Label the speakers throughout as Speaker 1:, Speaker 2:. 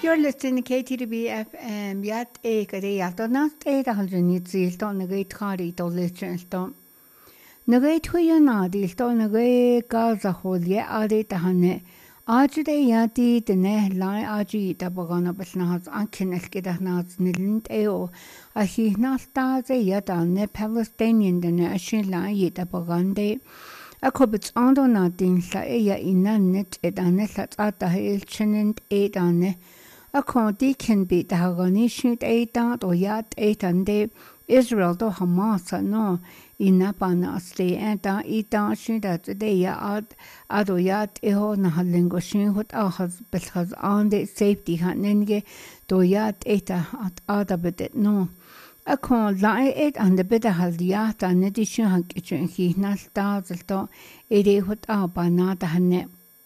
Speaker 1: You're listening to KTB FM. Yat ekare yato nas eta haljonit zilto nagay tkari to lichento. Nagay tuyana dilto nagay gaza holye ade tahane. Ajude yati tene lai aji tabagana basnahaz ankinel kidahnaz nilint eo. Ahi nalta ze yata ne Palestinian dene ashin lai yitabagande. Akobits ando na din la eya inanet edanet la tsata heilchenent edane. Akon can be the Haganishin Eitan or Yat Eitande Israel do Hamas no inapanas de enta itan shinda today ad adoyat eho nahalingoshin hot ahas belhas on the safety hanenge doyat eta at adabet no. Akon lai et and the better haldiata and edition hankichin he nalta zelto ere hot abanata hane.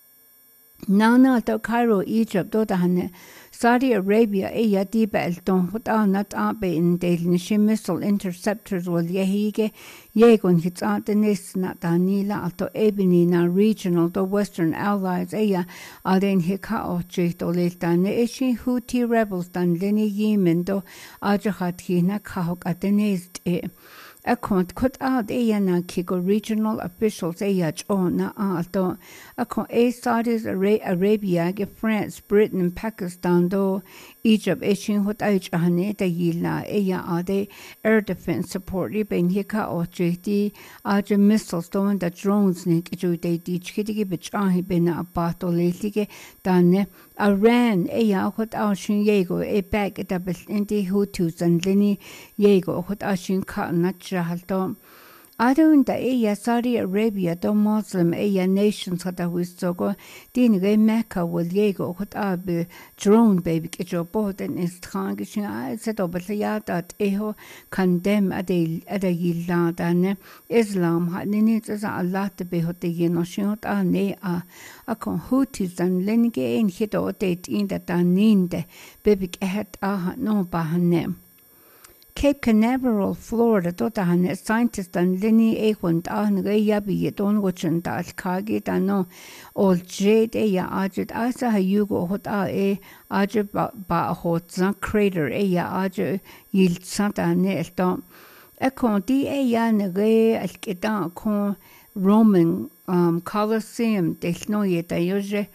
Speaker 1: Nana to Cairo, Egypt, Dodahane, Saudi Arabia, Eyadi Belton, what are not abe in the missile interceptors will Yehige, Yegon hits out the nest, not Danila, to Ebony, regional, the Western allies, Eya, Aden Hikao, Jito Letan, Eshi Houthi rebels, Dan Leni Yemen, do Ajahat Hina Kahok at the nest. Akon cut out na kiko regional officials na alto. Akon Saudi Arabia, France, Britain, Pakistan do Egypt eshin hot ahane da yila ade air defense support ben hika o jti aja missiles do and drones ne kijo de dichkidi bichahi ben abato lelige dane Iran hot ashin yego back at the inti Houthis and lini yego hot ashin ka halto Adun da Saudi Arabia do Muslim nations hata huistogo dinige Mecca will yego hot abe drone baby kijo boat and is trangishin set obalayat eho condemn ade yilla dane Islam hat ninit as a lot to be hot the yenoshin hot ne akon Houthis and lenige in hito date in that ninde baby het no bahane Cape Canaveral, Florida, Dotahane, scientist and Lenny Ehund, Yabi, Don Wachan, Kagi, Dano, all Jade, Ajit, Asa Hayugo, Hot Ajit Ba Hot Zan Crater, Ajit, Yield Santa Neston. A con Nage, Alkedan, con Roman Colosseum, Desnoyeta, Yoje,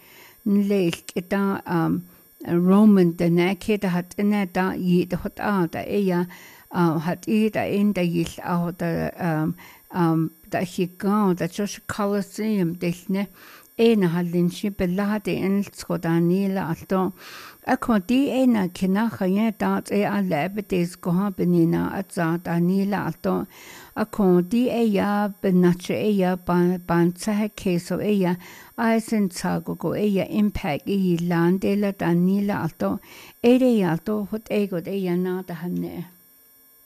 Speaker 1: Nle, Roman the naked hat neta yit hot out hat ida in the yis out the he gone the Josh Colosseum desne halin shipelade in Skodanila alto a conti na kinacha dat lebetes gohabenina at Danila alto a conti benache ban queso Eisen Sago impact landela Danila alto alto hot ego nada hane